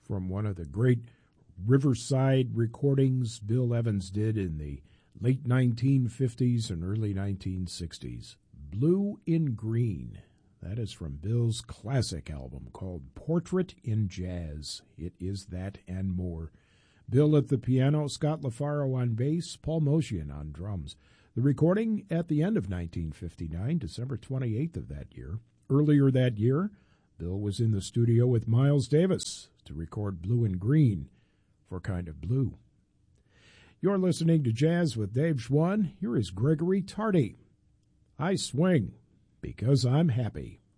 from one of the great Riverside recordings Bill Evans did in the late 1950s and early 1960s. Blue in Green. That is from Bill's classic album called Portrait in Jazz. It is that and more. Bill at the piano, Scott LaFaro on bass, Paul Motian on drums. The recording at the end of 1959, December 28th of that year. Earlier that year, Bill was in the studio with Miles Davis to record Blue and Green for Kind of Blue. You're listening to Jazz with Dave Schwann. Here is Gregory Tardy. I swing because I'm happy.